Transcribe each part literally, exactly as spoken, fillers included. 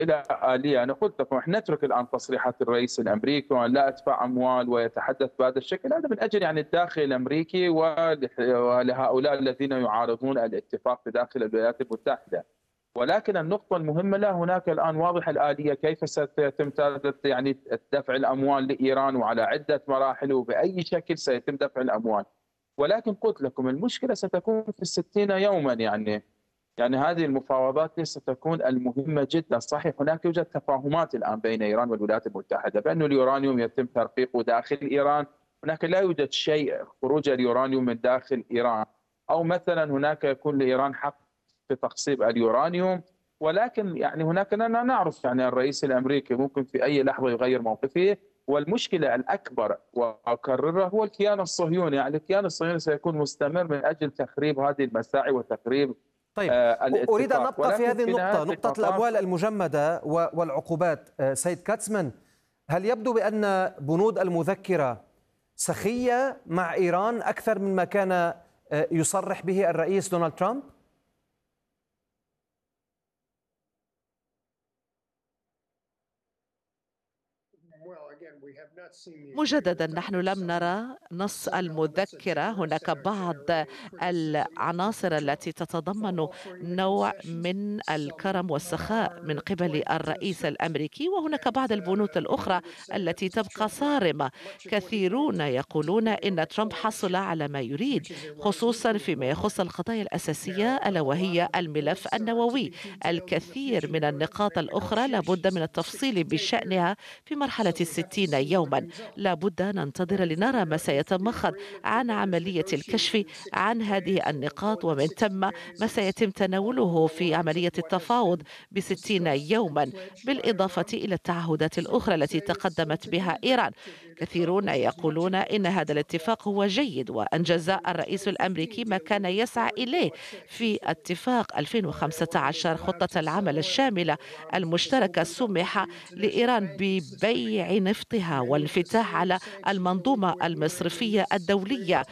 إلى آلية. أنا قلت لكم احنا نترك الآن تصريحات الرئيس الأمريكي وأن لا أدفع أموال ويتحدث بهذا الشكل، هذا من أجل يعني الداخل الأمريكي ولح- ولهؤلاء الذين يعارضون الاتفاق في داخل الولايات المتحدة. ولكن النقطة المهمة، لا هناك الآن واضحة الآلية كيف ستتم يعني دفع الأموال لإيران وعلى عدة مراحل وبأي شكل سيتم دفع الأموال. ولكن قلت لكم المشكلة ستكون في الستين يوما. يعني يعني هذه المفاوضات ستكون المهمة جدا. صحيح هناك يوجد تفاهمات الآن بين إيران والولايات المتحدة بأن اليورانيوم يتم ترقيقه داخل إيران، هناك لا يوجد شيء خروج اليورانيوم من داخل إيران، أو مثلا هناك يكون لإيران حق في تقصيب اليورانيوم. ولكن يعني هناك لا نعرف، يعني الرئيس الأمريكي ممكن في أي لحظة يغير موقفه. والمشكلة الأكبر وأكررها هو الكيان الصهيوني. يعني الكيان الصهيوني سيكون مستمر من أجل تخريب هذه المساعي وتخريب طيب، آه، أريد أن الاتفاق. نبقى في ولكن هذه في النقطة، نهاية نقطة المطاف الأموال المجمدة و- والعقوبات. آه، سيد كاتسمان، هل يبدو بأن بنود المذكرة سخية مع إيران أكثر مما كان آه، يصرح به الرئيس دونالد ترامب؟ مجددا نحن لم نرى نص المذكرة. هناك بعض العناصر التي تتضمن نوع من الكرم والسخاء من قبل الرئيس الأمريكي، وهناك بعض البنود الأخرى التي تبقى صارمة. كثيرون يقولون إن ترامب حصل على ما يريد، خصوصا فيما يخص القضايا الأساسية ألا وهي الملف النووي. الكثير من النقاط الأخرى لابد من التفصيل بشأنها في مرحلة الستين يوما. لابد أن ننتظر لنرى ما سيتمخض عن عملية الكشف عن هذه النقاط، ومن ثم ما سيتم تناوله في عملية التفاوض بستين يوما، بالإضافة إلى التعهدات الأخرى التي تقدمت بها إيران. كثيرون يقولون إن هذا الاتفاق هو جيد، وأنجز الرئيس الأمريكي ما كان يسعى إليه في اتفاق ألفين وخمسة عشر. خطة العمل الشاملة المشتركة سمح لإيران ببيع نفطها والانفتاح على المنظومة المصرفية الدولية،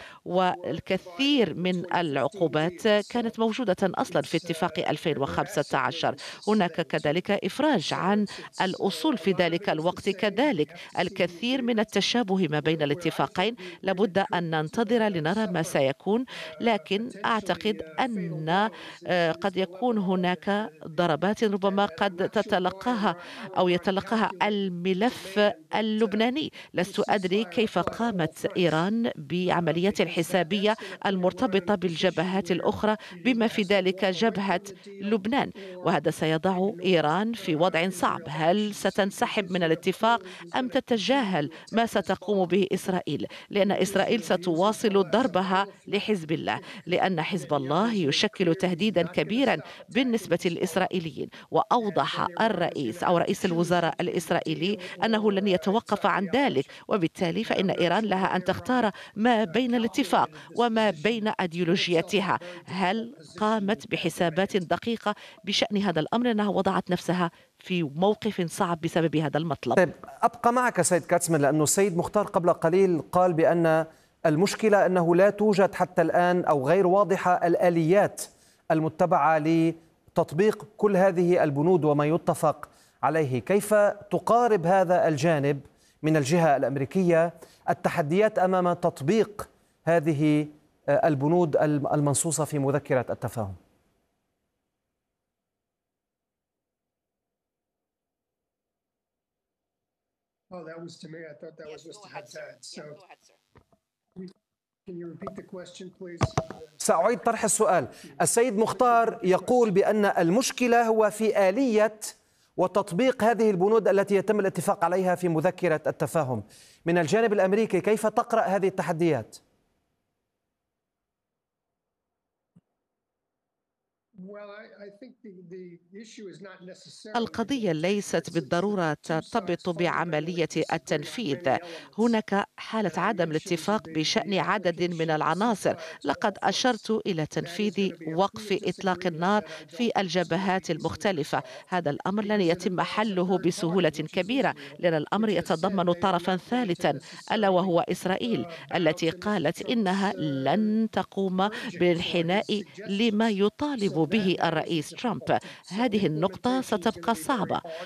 والكثير من العقوبات كانت موجودة أصلا في اتفاق ألفين وخمسة عشر. هناك كذلك إفراج عن الأصول في ذلك الوقت، كذلك الكثير من التشابه ما بين الاتفاقين. لابد أن ننتظر لنرى ما سيكون، لكن أعتقد أن آه، قد يكون هناك ضربات ربما قد تتلقاها أو يتلقاها الملف اللبناني. لست أدري كيف قامت إيران بعملية الحسابية المرتبطة بالجبهات الأخرى بما في ذلك جبهة لبنان، وهذا سيضع إيران في وضع صعب. هل ستنسحب من الاتفاق أم تتجاهل ما ستقوم به إسرائيل؟ لأن إسرائيل ستواصل ضربها لحزب الله، لأن حزب الله يشكل تهديدا كبيرا بالنسبة للإسرائيليين. وأوضح الرئيس أو رئيس الوزراء الإسرائيلي أنه لن يتوقف عن ذلك، وبالتالي فإن إيران لها أن تختار ما بين الاتفاق وما بين أيديولوجيتها. هل قامت بحسابات دقيقة بشأن هذا الأمر؟ أنها وضعت نفسها في موقف صعب بسبب هذا المطلب. طيب، أبقى معك سيد كاتسمان، لأنه السيد مختار قبل قليل قال بأن المشكلة أنه لا توجد حتى الآن أو غير واضحة الآليات المتبعة لتطبيق كل هذه البنود وما يتفق عليه. كيف تقارب هذا الجانب من الجهة الأمريكية التحديات أمام تطبيق هذه البنود المنصوصة في مذكرة التفاهم؟ سأعيد طرح السؤال. السيد مختار يقول بأن المشكلة هو في آلية وتطبيق هذه البنود التي يتم الاتفاق عليها في مذكرة التفاهم. من الجانب الأمريكي كيف تقرأ هذه التحديات؟ القضية ليست بالضرورة ترتبط بعملية التنفيذ. هناك حالة عدم الاتفاق بشأن عدد من العناصر. لقد أشرت إلى تنفيذ وقف إطلاق النار في الجبهات المختلفة. هذا الأمر لن يتم حله بسهولة كبيرة، لأن الأمر يتضمن طرفا ثالثا ألا وهو إسرائيل، التي قالت إنها لن تقوم بالانحناء لما يطالب به الرئيس ترامب. هذه النقطة ستبقى صعبة.